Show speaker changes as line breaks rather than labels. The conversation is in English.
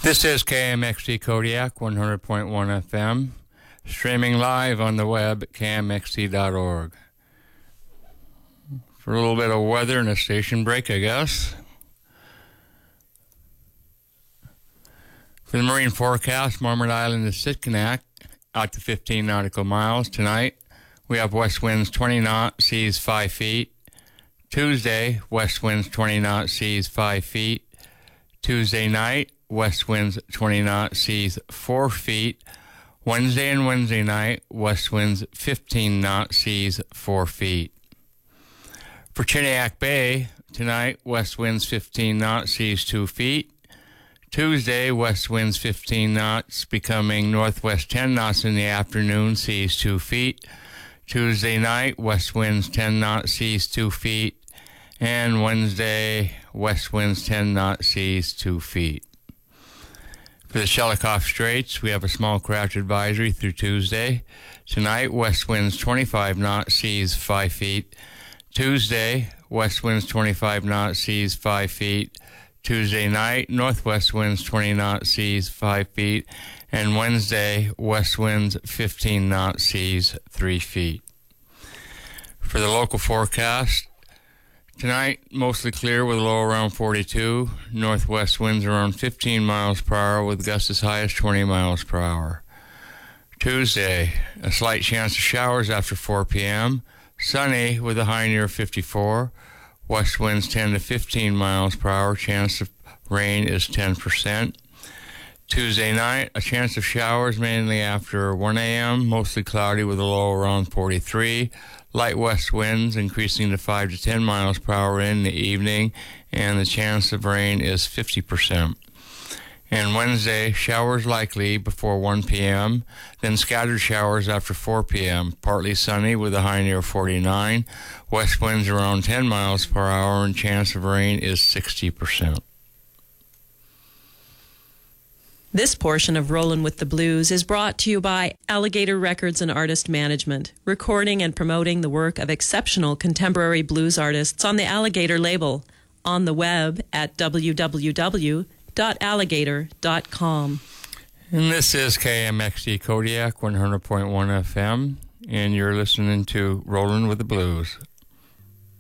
This is KMXT Kodiak 100.1 FM, streaming live on the web at kmxt.org. For a little bit of weather and a station break, I guess. For the marine forecast, Marmot Island to Sitkinak, out to 15 nautical miles. Tonight, we have west winds 20 knots, seas 5 feet. Tuesday, west winds 20 knots, seas 5 feet. Tuesday night, west winds 20 knots, seas 4 feet. Wednesday and Wednesday night, west winds 15 knots, seas 4 feet. For Chiniak Bay, tonight, west winds 15 knots, seas 2 feet. Tuesday, west winds 15 knots, becoming northwest 10 knots in the afternoon, seas 2 feet. Tuesday night, west winds 10 knots, seas 2 feet. And Wednesday, west winds 10 knots, seas 2 feet. For the Shelikof Straits, we have a small craft advisory through Tuesday. Tonight, west winds 25 knots, seas 5 feet. Tuesday, west winds 25 knots, seas 5 feet. Tuesday night, northwest winds 20 knots, seas 5 feet. And Wednesday, west winds 15 knots, seas 3 feet. For the local forecast, tonight, mostly clear with a low around 42. Northwest winds around 15 miles per hour with gusts as high as 20 miles per hour. Tuesday, a slight chance of showers after 4 p.m. Sunny with a high near 54. West winds 10 to 15 miles per hour. Chance of rain is 10%. Tuesday night, a chance of showers mainly after 1 a.m. Mostly cloudy with a low around 43. Light west winds increasing to 5 to 10 miles per hour in the evening, and the chance of rain is 50%. And Wednesday, showers likely before 1 p.m., then scattered showers after 4 p.m., partly sunny with a high near 49. West winds around 10 miles per hour, and chance of rain is 60%.
This portion of Rollin' with the Blues is brought to you by Alligator Records and Artist Management, recording and promoting the work of exceptional contemporary blues artists on the Alligator label, on the web at www.alligator.com.
And this is KMXT Kodiak 100.1 FM, and you're listening to Rollin' with the Blues.